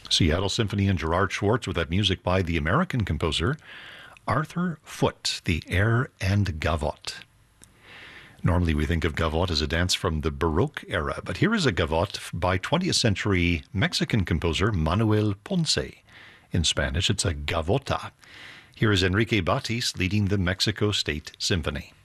Seattle Symphony and Gerard Schwartz with that music by the American composer Arthur Foote, the Air and Gavotte. Normally we think of gavotte as a dance from the Baroque era, but here is a gavotte by 20th century Mexican composer Manuel Ponce. In Spanish, it's a gavota. Here is Enrique Batis leading the Mexico State Symphony.